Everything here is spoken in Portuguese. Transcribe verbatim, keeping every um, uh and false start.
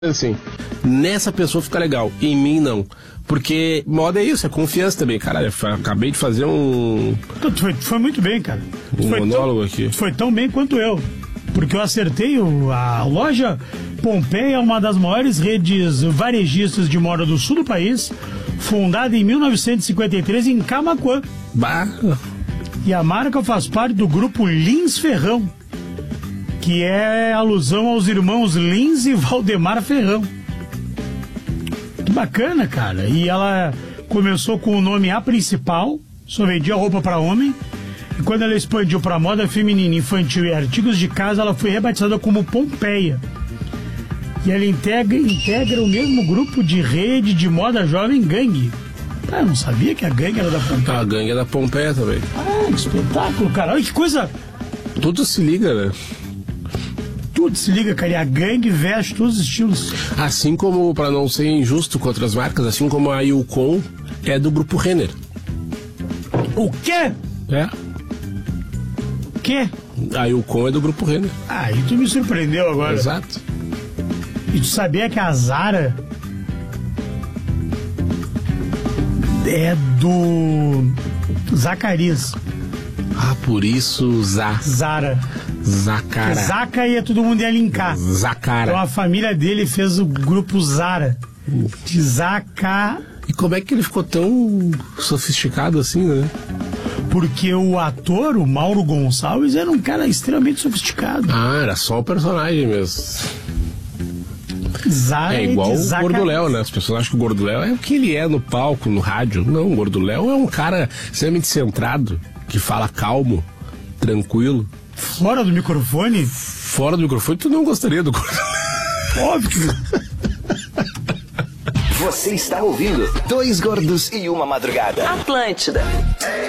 assim, nessa pessoa fica legal, em mim não. Porque moda é isso, é confiança também. Caralho, eu acabei de fazer um... Tu foi, tu foi muito bem, cara. Tu Um foi monólogo tão, aqui. Tu foi tão bem quanto eu. Porque eu acertei o, a loja Pompeia, é uma das maiores redes varejistas de moda do sul do país, fundada em mil novecentos e cinquenta e três em Camaquã. Bah. E a marca faz parte do grupo Lins Ferrão, que é alusão aos irmãos Lins e Valdemar Ferrão. Que bacana, cara. E ela começou com o nome A Principal, só vendia roupa para homem. E quando ela expandiu para moda feminina, infantil e artigos de casa, ela foi rebatizada como Pompeia. E ela integra, integra o mesmo grupo de rede de moda jovem Gangue. Ah, eu não sabia que a Gangue era da Pompeia. A Gangue é da Pompeia também. Ah, que espetáculo, cara. Olha que coisa... Tudo se liga, né? Tudo se liga, cara. E a Gangue veste todos os estilos. Assim como, pra não ser injusto com outras marcas, assim como a Yukon é do grupo Renner. O quê? É. O quê? A Yukon é do grupo Renner. Ah, aí tu me surpreendeu agora. Exato. E tu sabia que a Zara é do Zacarias. Ah, por isso, Zá. Zara. Zacara. Zaca ia todo mundo ia linkar. Zacara. Então a família dele fez o grupo Zara. De Zaca. E como é que ele ficou tão sofisticado assim, né? Porque o ator, o Mauro Gonçalves, era um cara extremamente sofisticado. Ah, era só o personagem mesmo. Zara É igual de o Zaca... Gordo Léo, né? As pessoas acham que o Gordo Léo é o que ele é no palco, no rádio. Não, o Gordo Léo é um cara extremamente centrado, que fala calmo, tranquilo. Fora do microfone? Fora do microfone, tu não gostaria do Gordo Léo. Óbvio. Você está ouvindo Dois Gordos e Uma Madrugada. Atlântida.